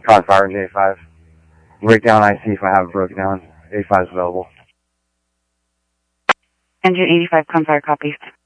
Confire J5. Break down IC if I have it broken down. A5 is available. Engine 85, Confire copies.